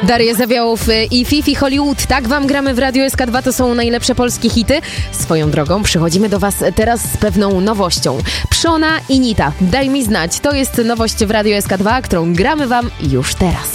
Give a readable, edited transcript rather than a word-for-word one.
Daria Zawiałow i Fifi Hollywood. Tak wam gramy w Radiu SK2, to są najlepsze polskie hity. Swoją drogą przychodzimy do was teraz z pewną nowością. Pszona i Nita, daj mi znać. To jest nowość w Radiu SK2, którą gramy wam już teraz.